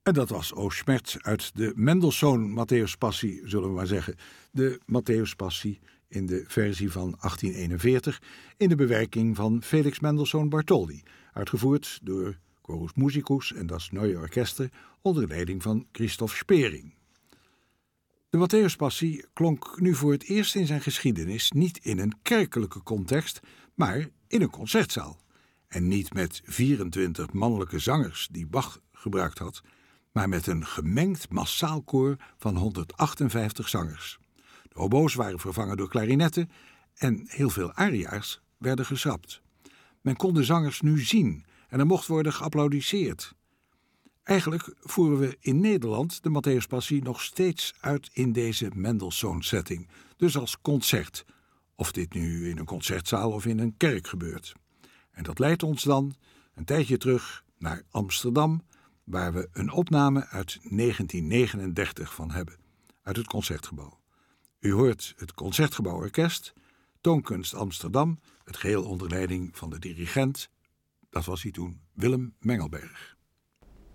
En dat was O Schmerz uit de Mendelssohn Matthäuspassie, zullen we maar zeggen. De Matthäuspassie in de versie van 1841 in de bewerking van Felix Mendelssohn Bartholdy, uitgevoerd door Chorus Musicus en das Neue Orchester onder leiding van Christoph Spering. De Matthäuspassie klonk nu voor het eerst in zijn geschiedenis niet in een kerkelijke context, maar in een concertzaal. En niet met 24 mannelijke zangers die Bach gebruikt had, maar met een gemengd massaal koor van 158 zangers. De obo's waren vervangen door klarinetten en heel veel aria's werden geschrapt. Men kon de zangers nu zien en er mocht worden geapplaudisseerd. Eigenlijk voeren we in Nederland de Matthäuspassie nog steeds uit in deze Mendelssohn-setting, dus als concert, of dit nu in een concertzaal of in een kerk gebeurt. En dat leidt ons dan een tijdje terug naar Amsterdam, waar we een opname uit 1939 van hebben, uit het Concertgebouw. U hoort het Concertgebouworkest, Toonkunst Amsterdam, het geheel onder leiding van de dirigent, dat was hij toen, Willem Mengelberg.